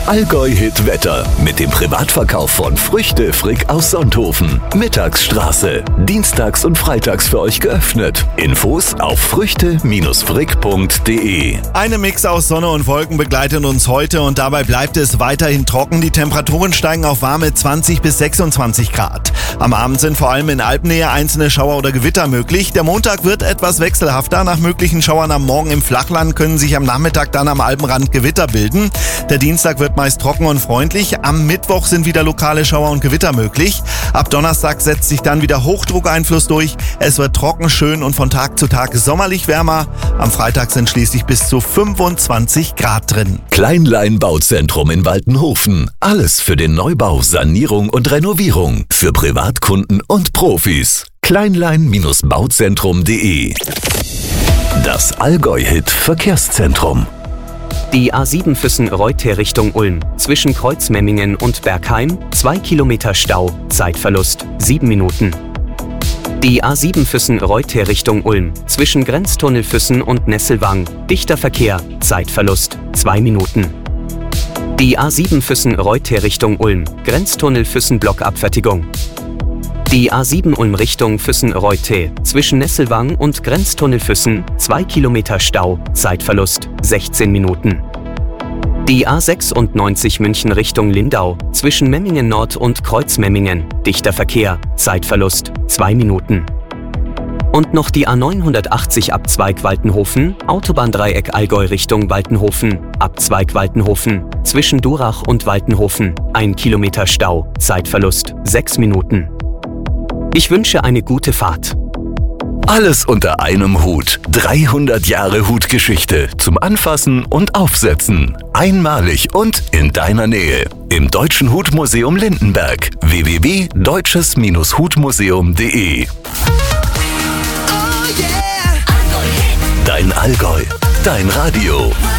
Allgäu-Hit Wetter mit dem Privatverkauf von Früchte Frick aus Sonthofen. Mittagsstraße. Dienstags und freitags für euch geöffnet. Infos auf früchte-frick.de. Eine Mix aus Sonne und Wolken begleitet uns heute und dabei bleibt es weiterhin trocken. Die Temperaturen steigen auf warme 20 bis 26 Grad. Am Abend sind vor allem in Alpennähe einzelne Schauer oder Gewitter möglich. Der Montag wird etwas wechselhafter. Nach möglichen Schauern am Morgen im Flachland können sich am Nachmittag dann am Alpenrand Gewitter bilden. Der Dienstag wird meist trocken und freundlich. Am Mittwoch sind wieder lokale Schauer und Gewitter möglich. Ab Donnerstag setzt sich dann wieder Hochdruckeinfluss durch. Es wird trocken, schön und von Tag zu Tag sommerlich wärmer. Am Freitag sind schließlich bis zu 25 Grad drin. Kleinlein Bauzentrum in Waltenhofen. Alles für den Neubau, Sanierung und Renovierung. Für Privatkunden und Profis. Kleinlein-bauzentrum.de. Das Allgäu-Hit Verkehrszentrum. Die A7 Füssen-Reuter Richtung Ulm. Zwischen Kreuzmemmingen und Bergheim 2 Kilometer Stau. Zeitverlust 7 Minuten. Die A7 Füssen-Reuter Richtung Ulm. Zwischen Grenztunnel Füssen und Nesselwang. Dichter Verkehr. Zeitverlust 2 Minuten. Die A7 Füssen-Reuter Richtung Ulm. Grenztunnel Füssen-Blockabfertigung. Die A7 Ulm Richtung Füssen-Reuter. Zwischen Nesselwang und Grenztunnel Füssen 2 Kilometer Stau. Zeitverlust 16 Minuten. Die A96 München Richtung Lindau. Zwischen Memmingen Nord und Kreuzmemmingen. Dichter Verkehr. Zeitverlust 2 Minuten. Und noch die A980 Abzweig Waltenhofen. Autobahndreieck Allgäu Richtung Waltenhofen. Abzweig Waltenhofen. Zwischen Durach und Waltenhofen. 1 Kilometer Stau. Zeitverlust 6 Minuten. Ich wünsche eine gute Fahrt. Alles unter einem Hut. 300 Jahre Hutgeschichte. Zum Anfassen und Aufsetzen. Einmalig und in deiner Nähe. Im Deutschen Hutmuseum Lindenberg. www.deutsches-hutmuseum.de. Dein Allgäu. Dein Radio.